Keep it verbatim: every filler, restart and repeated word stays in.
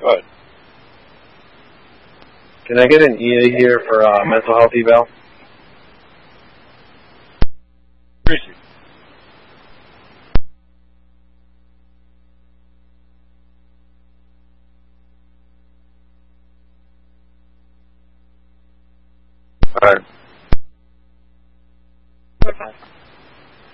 Go ahead. Can I get an E A here for uh, mental health eval? Tracy. All right.